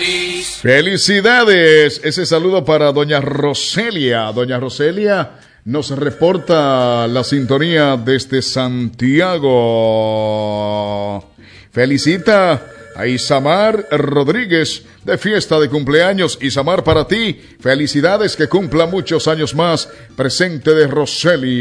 feliz. Felicidades. Ese saludo para doña Roselia. Doña Roselia nos reporta la sintonía desde Santiago. Felicita a Isamar Rodríguez de fiesta de cumpleaños. Isamar, para ti, felicidades, que cumpla muchos años más. Presente de Roseli.